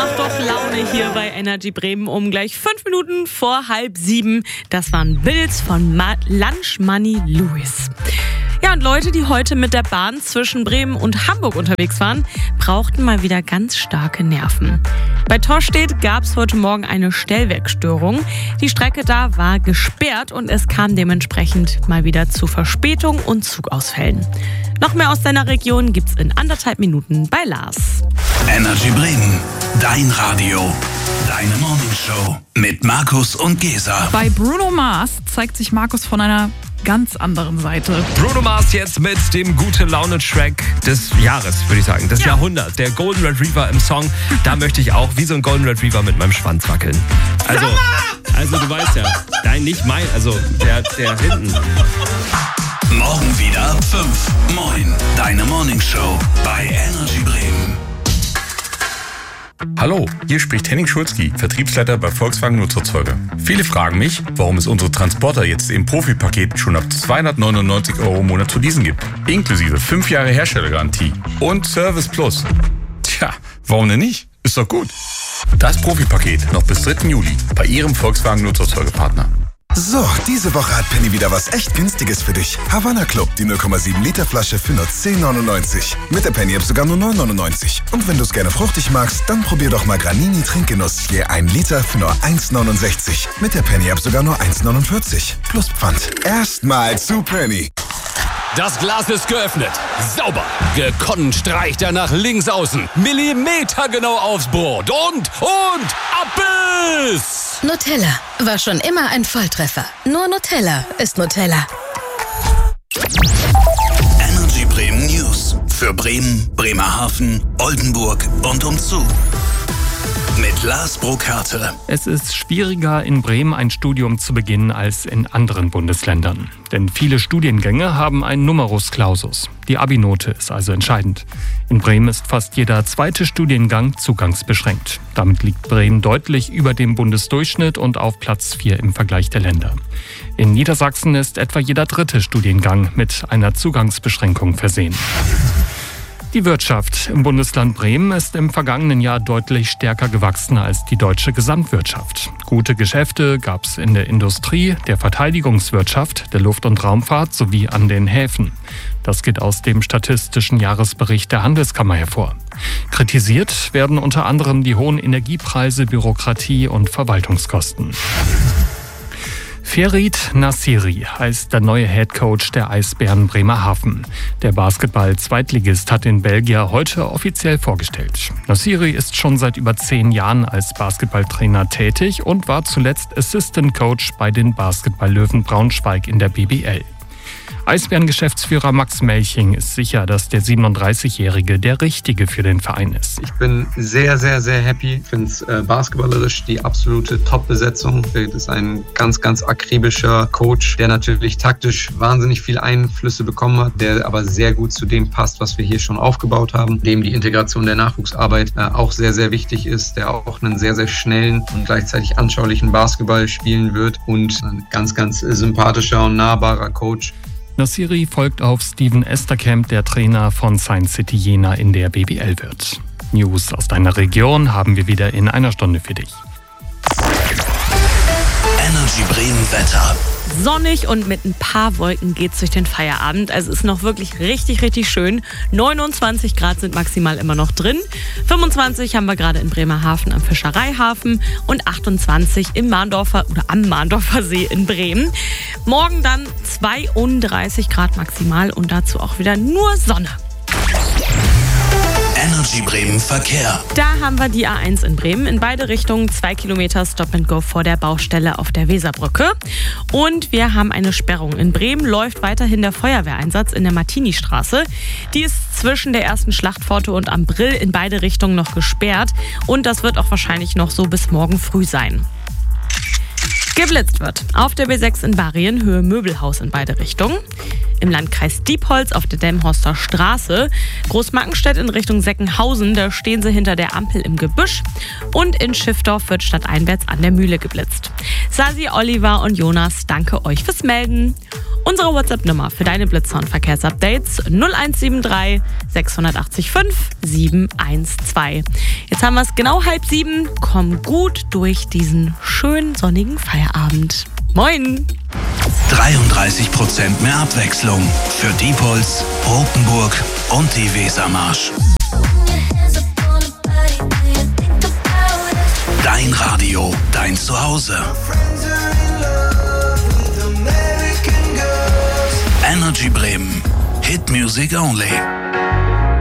Macht doch Laune hier bei Energy Bremen um gleich 5 Minuten vor 6:30. Das waren Bills von Lunch Money Lewis. Ja, und Leute, die heute mit der Bahn zwischen Bremen und Hamburg unterwegs waren, brauchten mal wieder ganz starke Nerven. Bei Tostedt gab es heute Morgen eine Stellwerkstörung. Die Strecke da war gesperrt und es kam dementsprechend mal wieder zu Verspätung und Zugausfällen. Noch mehr aus deiner Region gibt's in 1,5 Minuten bei Lars. Energy Bremen, dein Radio, deine Morningshow mit Markus und Gesa. Bei Bruno Mars zeigt sich Markus von einer ganz anderen Seite. Bruno Mars jetzt mit dem Gute-Laune-Track des Jahres, würde ich sagen, des Jahrhunderts. Der Golden Retriever im Song, da möchte ich auch wie so ein Golden Retriever mit meinem Schwanz wackeln. Also du weißt ja, nein, nicht mein, also der hinten. Morgen wieder 5. Moin, deine Morningshow bei Energy Bremen. Hallo, hier spricht Henning Schulzki, Vertriebsleiter bei Volkswagen Nutzerzeuge. Viele fragen mich, warum es unsere Transporter jetzt im Profipaket schon ab 299 € im Monat zu leasen gibt. Inklusive 5 Jahre Herstellergarantie und Service Plus. Tja, warum denn nicht? Ist doch gut. Das Profipaket noch bis 3. Juli bei Ihrem Volkswagen Nutzerzeugepartner. So, diese Woche hat Penny wieder was echt Günstiges für dich. Havanna Club, die 0,7 Liter Flasche für nur 10,99. Mit der Penny App sogar nur 9,99. Und wenn du es gerne fruchtig magst, dann probier doch mal Granini Trinkgenuss. Je 1 Liter für nur 1,69. Mit der Penny App sogar nur 1,49. Plus Pfand. Erstmal zu Penny. Das Glas ist geöffnet. Sauber. Gekonnt streicht er nach links außen. Millimetergenau aufs Brot. Und Abbiss! Nutella war schon immer ein Volltreffer. Nur Nutella ist Nutella. Energy Bremen News für Bremen, Bremerhaven, Oldenburg und umzu. Mit Lars Burkhardt. Es ist schwieriger, in Bremen ein Studium zu beginnen als in anderen Bundesländern. Denn viele Studiengänge haben einen Numerus Clausus. Die Abi-Note ist also entscheidend. In Bremen ist fast jeder zweite Studiengang zugangsbeschränkt. Damit liegt Bremen deutlich über dem Bundesdurchschnitt und auf Platz 4 im Vergleich der Länder. In Niedersachsen ist etwa jeder dritte Studiengang mit einer Zugangsbeschränkung versehen. Die Wirtschaft im Bundesland Bremen ist im vergangenen Jahr deutlich stärker gewachsen als die deutsche Gesamtwirtschaft. Gute Geschäfte gab es in der Industrie, der Verteidigungswirtschaft, der Luft- und Raumfahrt sowie an den Häfen. Das geht aus dem statistischen Jahresbericht der Handelskammer hervor. Kritisiert werden unter anderem die hohen Energiepreise, Bürokratie und Verwaltungskosten. Ferit Nassiri heißt der neue Headcoach der Eisbären Bremerhaven. Der Basketball-Zweitligist hat den Belgier heute offiziell vorgestellt. Nassiri ist schon seit über 10 Jahren als Basketballtrainer tätig und war zuletzt Assistant Coach bei den Basketball-Löwen Braunschweig in der BBL. Eisbären-Geschäftsführer Max Melching ist sicher, dass der 37-Jährige der Richtige für den Verein ist. Ich bin sehr, sehr, sehr happy. Ich finde es basketballerisch die absolute Top-Besetzung. Ferit ist ein ganz, ganz akribischer Coach, der natürlich taktisch wahnsinnig viel Einflüsse bekommen hat, der aber sehr gut zu dem passt, was wir hier schon aufgebaut haben, dem die Integration der Nachwuchsarbeit auch sehr, sehr wichtig ist, der auch einen sehr, sehr schnellen und gleichzeitig anschaulichen Basketball spielen wird und ein ganz, ganz sympathischer und nahbarer Coach. Nassiri folgt auf Steven Esterkamp, der Trainer von Science City Jena in der BBL wird. News aus deiner Region haben wir wieder in einer Stunde für dich. Energy Bremen Wetter. Sonnig und mit ein paar Wolken geht's durch den Feierabend. Also es ist noch wirklich richtig, richtig schön. 29 Grad sind maximal immer noch drin. 25 haben wir gerade in Bremerhaven am Fischereihafen und 28 am Mahndorfer See in Bremen. Morgen dann 32 Grad maximal und dazu auch wieder nur Sonne. Energy Bremen Verkehr. Da haben wir die A1 in Bremen. In beide Richtungen 2 Kilometer Stop and Go vor der Baustelle auf der Weserbrücke. Und wir haben eine Sperrung. In Bremen läuft weiterhin der Feuerwehreinsatz in der Martini-Straße. Die ist zwischen der ersten Schlachtpforte und am Brill in beide Richtungen noch gesperrt. Und das wird auch wahrscheinlich noch so bis morgen früh sein. Geblitzt wird auf der B6 in Barrien, Höhe Möbelhaus in beide Richtungen. Im Landkreis Diepholz auf der Delmhorster Straße. Großmarkenstedt in Richtung Seckenhausen, da stehen sie hinter der Ampel im Gebüsch. Und in Schiffdorf wird stadteinwärts an der Mühle geblitzt. Sasi, Oliver und Jonas, danke euch fürs Melden. Unsere WhatsApp-Nummer für deine Blitzer und Verkehrsupdates 0173 680 5 712. Jetzt haben wir es genau 6:30. Komm gut durch diesen schönen sonnigen Feierabend. Moin! 33% mehr Abwechslung für Diepholz, Rotenburg und die Wesermarsch. Dein Radio, dein Zuhause. Energy Bremen. Hit Music Only.